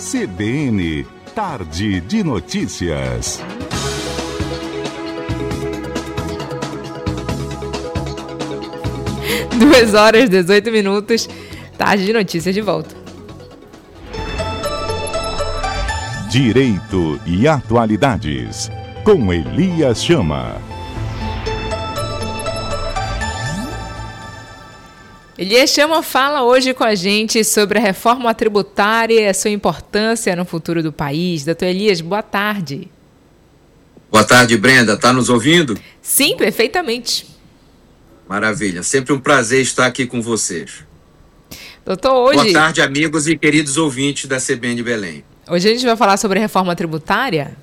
CBN, Tarde de Notícias. 2h18, Tarde de Notícias de volta. Direito e Atualidades, com Elias Chama. Elias Chama fala hoje com a gente sobre a reforma tributária e a sua importância no futuro do país. Doutor Elias, boa tarde. Boa tarde, Brenda. Está nos ouvindo? Sim, perfeitamente. Maravilha. Sempre um prazer estar aqui com vocês. Doutor, hoje... Boa tarde, amigos e queridos ouvintes da CBN Belém. Hoje a gente vai falar sobre a reforma tributária?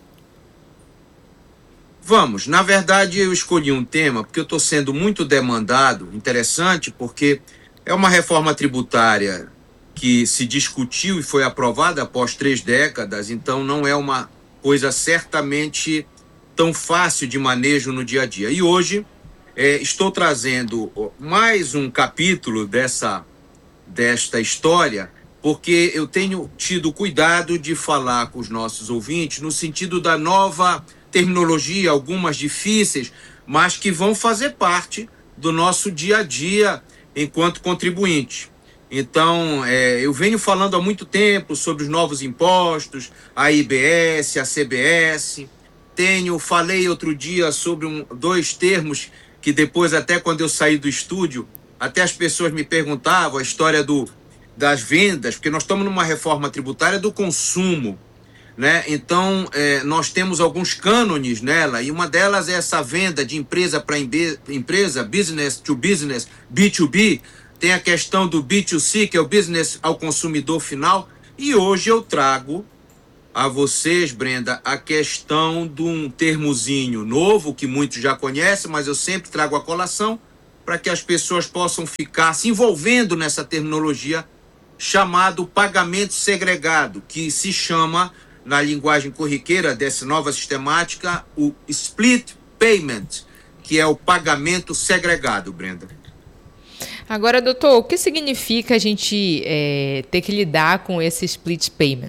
Vamos. Na verdade, eu escolhi um tema porque eu estou sendo muito demandado, interessante, porque é uma reforma tributária que se discutiu e foi aprovada após 3 décadas, então não é uma coisa certamente tão fácil de manejo no dia a dia. E hoje estou trazendo mais um capítulo desta história, porque eu tenho tido cuidado de falar com os nossos ouvintes no sentido da nova terminologia, algumas difíceis, mas que vão fazer parte do nosso dia a dia enquanto contribuinte. Então, eu venho falando há muito tempo sobre os novos impostos, a IBS, a CBS. Falei outro dia sobre 2 termos que depois, até quando eu saí do estúdio, até as pessoas me perguntavam a história das vendas, porque nós estamos numa reforma tributária do consumo, né? Então, nós temos alguns cânones nela, e uma delas é essa venda de empresa para empresa, business to business, B2B. Tem a questão do B2C, que é o business ao consumidor final. E hoje eu trago a vocês, Brenda, a questão de um termozinho novo, que muitos já conhecem, mas eu sempre trago a colação, para que as pessoas possam ficar se envolvendo nessa terminologia, chamado pagamento segregado, que se chama, na linguagem corriqueira dessa nova sistemática, o split payment, que é o pagamento segregado, Brenda. Agora, doutor, o que significa a gente ter que lidar com esse split payment?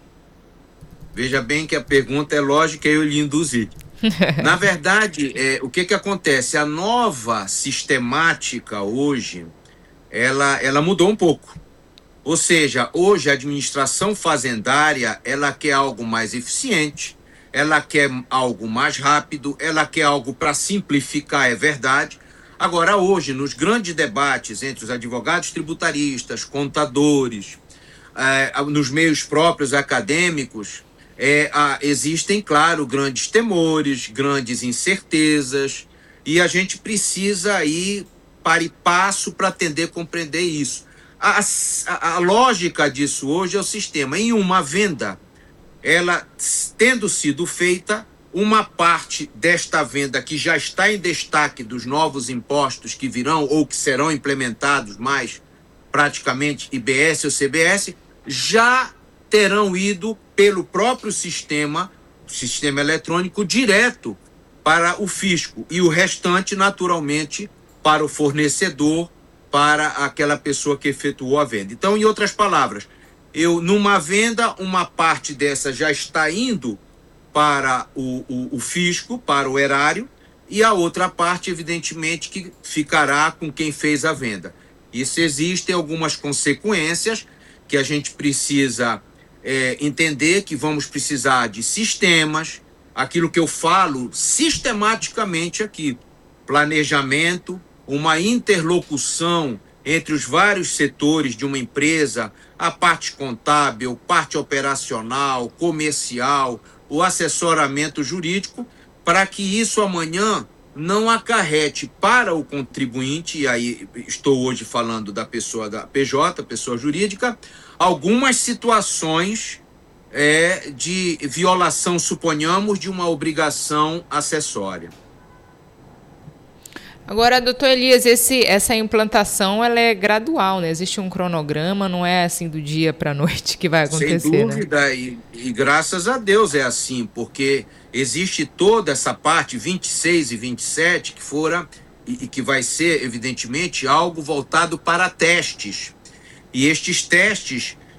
Veja bem que a pergunta é lógica e eu lhe induzi. Na verdade, o que acontece? A nova sistemática hoje, ela mudou um pouco. Ou seja, hoje a administração fazendária, ela quer algo mais eficiente, ela quer algo mais rápido, ela quer algo para simplificar, é verdade. Agora, hoje, nos grandes debates entre os advogados tributaristas, contadores, nos meios próprios acadêmicos, existem, claro, grandes temores, grandes incertezas, e a gente precisa ir para e passo para atender, compreender isso. A lógica disso hoje é o sistema. Em uma venda, ela tendo sido feita, uma parte desta venda que já está em destaque dos novos impostos que virão ou que serão implementados mais praticamente IBS ou CBS, já terão ido pelo próprio sistema eletrônico direto para o fisco e o restante, naturalmente, para o fornecedor, para aquela pessoa que efetuou a venda. Então, em outras palavras, numa venda, uma parte dessa já está indo para o fisco, para o erário, e a outra parte, evidentemente, que ficará com quem fez a venda. Isso existem algumas consequências que a gente precisa entender, que vamos precisar de sistemas, aquilo que eu falo sistematicamente aqui, planejamento, uma interlocução entre os vários setores de uma empresa, a parte contábil, parte operacional, comercial, o assessoramento jurídico, para que isso amanhã não acarrete para o contribuinte, e aí estou hoje falando da pessoa da PJ, pessoa jurídica, algumas situações de violação, suponhamos, de uma obrigação acessória. Agora, doutor Elias, essa implantação ela é gradual, né? Existe um cronograma, não é assim do dia para a noite que vai acontecer. Sem dúvida, né? E graças a Deus é assim, porque existe toda essa parte 26 e 27 que fora e que vai ser, evidentemente, algo voltado para testes. E estes testes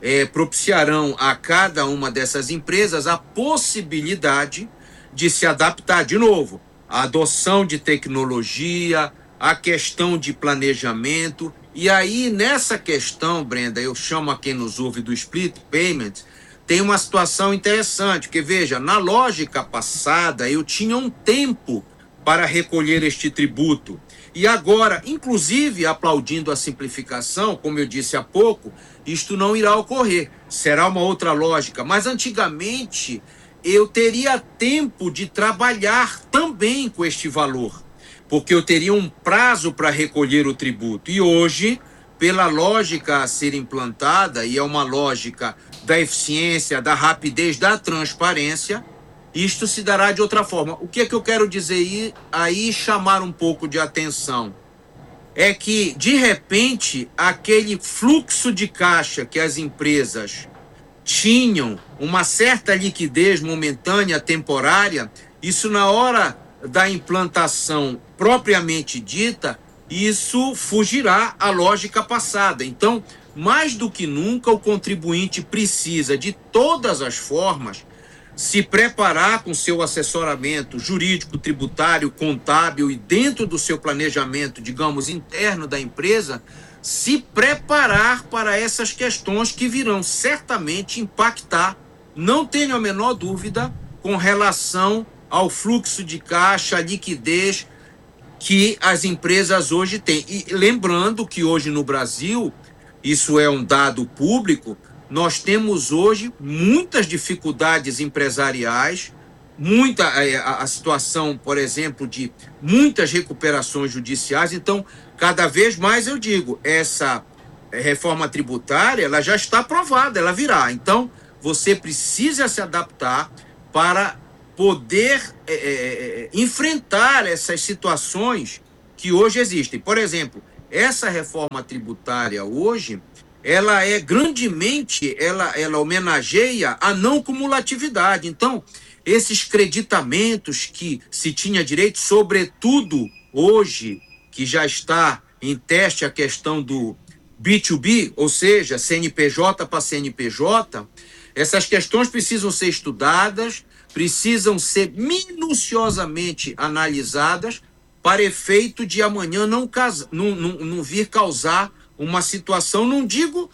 propiciarão a cada uma dessas empresas a possibilidade de se adaptar. De novo, a adoção de tecnologia, a questão de planejamento. E aí, nessa questão, Brenda, eu chamo a quem nos ouve do split payment, tem uma situação interessante, porque veja, na lógica passada eu tinha um tempo para recolher este tributo. E agora, inclusive aplaudindo a simplificação, como eu disse há pouco, isto não irá ocorrer. Será uma outra lógica. Mas antigamente eu teria tempo de trabalhar também com este valor, porque eu teria um prazo para recolher o tributo. E hoje, pela lógica a ser implantada, e é uma lógica da eficiência, da rapidez, da transparência, isto se dará de outra forma. O que é que eu quero dizer aí, chamar um pouco de atenção? É que, de repente, aquele fluxo de caixa que as empresas tinham, uma certa liquidez momentânea, temporária, isso na hora da implantação propriamente dita, isso fugirá à lógica passada. Então, mais do que nunca, o contribuinte precisa, de todas as formas, se preparar com seu assessoramento jurídico, tributário, contábil e dentro do seu planejamento, digamos, interno da empresa, se preparar para essas questões que virão certamente impactar, não tenho a menor dúvida, com relação ao fluxo de caixa, a liquidez que as empresas hoje têm. E lembrando que hoje no Brasil, isso é um dado público, nós temos hoje muitas dificuldades empresariais, a situação, por exemplo, de muitas recuperações judiciais. Então, cada vez mais eu digo, essa reforma tributária, ela já está aprovada, ela virá. Então, você precisa se adaptar para poder enfrentar essas situações que hoje existem. Por exemplo, essa reforma tributária hoje, ela é grandemente, ela homenageia a não cumulatividade. Então, esses creditamentos que se tinha direito, sobretudo hoje, que já está em teste a questão do B2B, ou seja, CNPJ para CNPJ, essas questões precisam ser estudadas, precisam ser minuciosamente analisadas para efeito de amanhã não vir causar uma situação, não digo,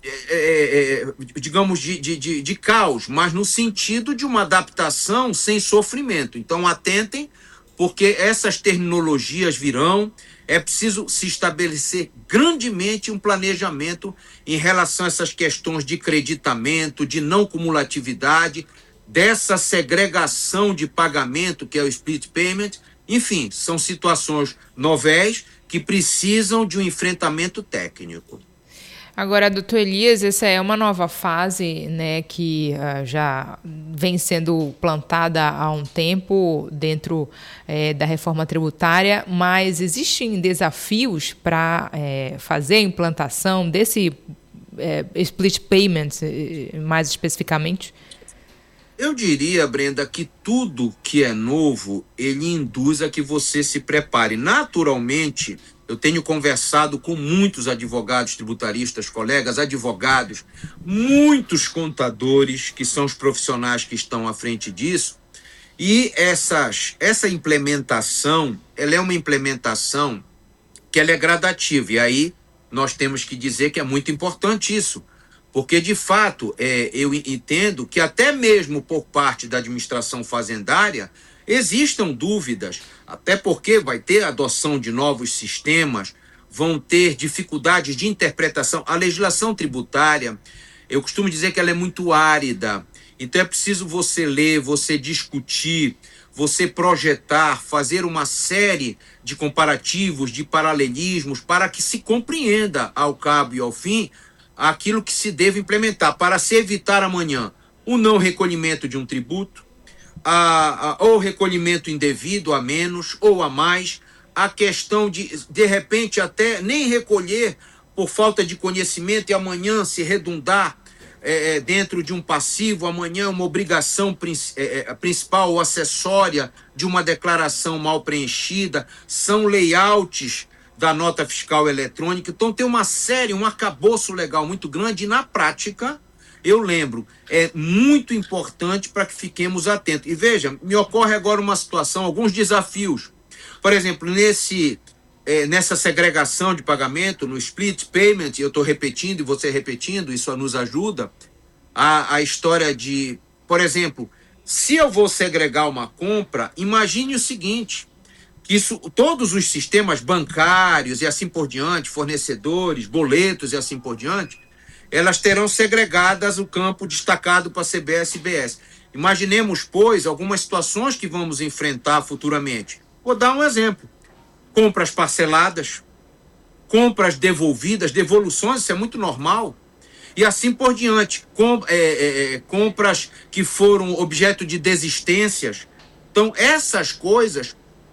digamos, de caos, mas no sentido de uma adaptação sem sofrimento. Então, atentem, porque essas terminologias virão, é preciso se estabelecer grandemente um planejamento em relação a essas questões de creditamento, de não cumulatividade, dessa segregação de pagamento, que é o split payment. Enfim, são situações novéis que precisam de um enfrentamento técnico. Agora, doutor Elias, essa é uma nova fase, né, que já vem sendo plantada há um tempo dentro da reforma tributária, mas existem desafios para fazer a implantação desse split payment, mais especificamente? Eu diria, Brenda, que tudo que é novo, ele induz a que você se prepare. Naturalmente, eu tenho conversado com muitos advogados tributaristas, colegas advogados, muitos contadores, que são os profissionais que estão à frente disso, e essa implementação, ela é uma implementação que ela é gradativa, e aí nós temos que dizer que é muito importante isso, porque, de fato, eu entendo que até mesmo por parte da administração fazendária existam dúvidas, até porque vai ter adoção de novos sistemas, vão ter dificuldades de interpretação. A legislação tributária, eu costumo dizer que ela é muito árida, então é preciso você ler, você discutir, você projetar, fazer uma série de comparativos, de paralelismos, para que se compreenda ao cabo e ao fim aquilo que se deve implementar, para se evitar amanhã o não recolhimento de um tributo, ou recolhimento indevido, a menos ou a mais, a questão de repente, até nem recolher por falta de conhecimento e amanhã se redundar dentro de um passivo, amanhã uma obrigação principal ou acessória de uma declaração mal preenchida, são layouts da nota fiscal eletrônica. Então tem uma série, um arcabouço legal muito grande, e na prática eu lembro, é muito importante para que fiquemos atentos. E veja, me ocorre agora uma situação, alguns desafios. Por exemplo, nessa segregação de pagamento, no split payment, eu estou repetindo e você repetindo, isso nos ajuda, a história de, por exemplo, se eu vou segregar uma compra, imagine o seguinte, que todos os sistemas bancários e assim por diante, fornecedores, boletos e assim por diante, elas terão segregadas o campo destacado para CBS e BS. Imaginemos, pois, algumas situações que vamos enfrentar futuramente. Vou dar um exemplo. Compras parceladas, compras devolvidas, devoluções, isso é muito normal, e assim por diante. Compras que foram objeto de desistências. Então, essas coisas,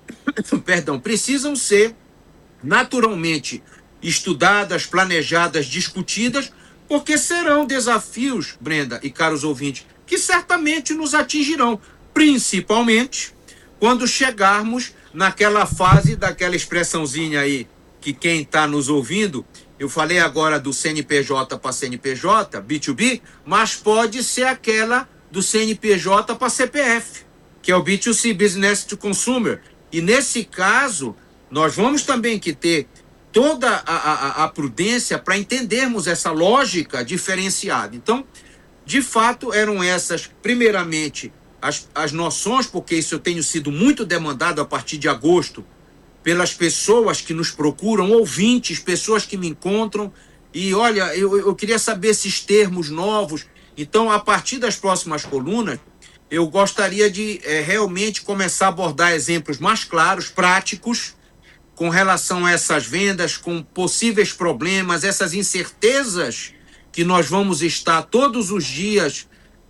precisam ser naturalmente estudadas, planejadas, discutidas, porque serão desafios, Brenda e caros ouvintes, que certamente nos atingirão, principalmente quando chegarmos naquela fase daquela expressãozinha aí, que quem está nos ouvindo, eu falei agora do CNPJ para CNPJ, B2B, mas pode ser aquela do CNPJ para CPF, que é o B2C, Business to Consumer. E nesse caso, nós vamos também que ter toda a prudência para entendermos essa lógica diferenciada. Então, de fato, eram essas, primeiramente, as noções, porque isso eu tenho sido muito demandado a partir de agosto, pelas pessoas que nos procuram, ouvintes, pessoas que me encontram, e olha, eu queria saber esses termos novos. Então, a partir das próximas colunas, eu gostaria de realmente começar a abordar exemplos mais claros, práticos, com relação a essas vendas, com possíveis problemas, essas incertezas que nós vamos estar todos os dias,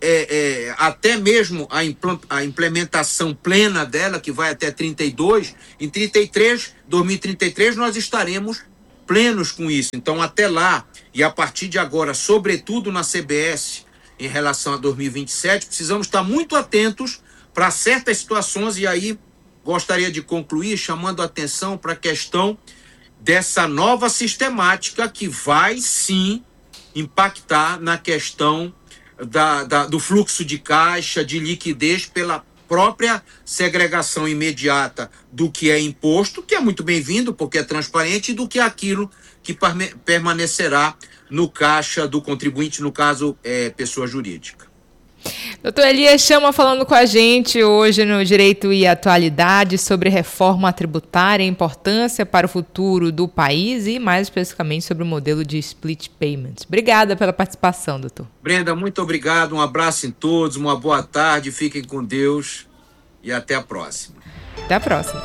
até mesmo a implementação plena dela, que vai até 32, em 2033 nós estaremos plenos com isso. Então, até lá, e a partir de agora, sobretudo na CBS, em relação a 2027, precisamos estar muito atentos para certas situações, e aí gostaria de concluir chamando a atenção para a questão dessa nova sistemática que vai, sim, impactar na questão do fluxo de caixa, de liquidez, pela própria segregação imediata do que é imposto, que é muito bem-vindo, porque é transparente, e do que é aquilo que permanecerá no caixa do contribuinte, no caso, pessoa jurídica. Doutor Elias Chama falando com a gente hoje no Direito e Atualidade sobre reforma tributária, importância para o futuro do país e mais especificamente sobre o modelo de split payments. Obrigada pela participação, doutor. Brenda, muito obrigado, um abraço em todos, uma boa tarde, fiquem com Deus e até a próxima. Até a próxima.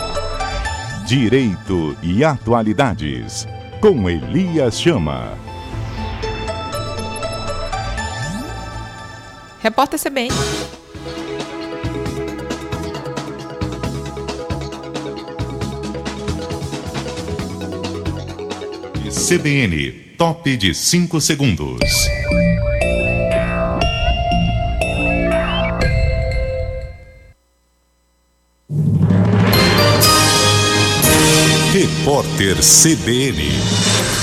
Direito e Atualidades, com Elias Chama. Repórter CBN. CBN, top de 5 segundos. Repórter CBN.